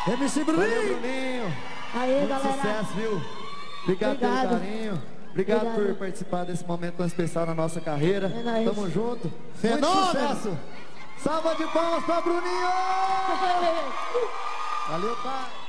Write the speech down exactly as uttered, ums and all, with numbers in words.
M C Bruninho. Valeu, Bruninho. Aí, muito galera. sucesso, viu? Obrigado, Obrigado. pelo carinho. Obrigado, Obrigado. por participar desse momento tão especial na nossa carreira. É nóis. Tamo junto. Fenômeno. Muito sucesso. Salva de palmas pra Bruninho. Valeu, pai.